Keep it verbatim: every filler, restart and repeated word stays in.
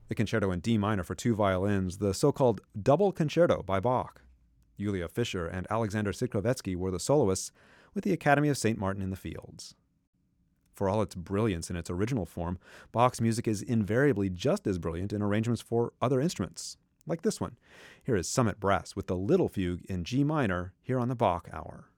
the Concerto in D minor for two violins, the so-called Double Concerto by Bach. Julia Fischer and Alexander Sikrovetsky were the soloists, with the Academy of Saint Martin in the fields. For all its brilliance in its original form, Bach's music is invariably just as brilliant in arrangements for other instruments, like this one. Here is Summit Brass with the Little Fugue in G minor here on the Bach Hour.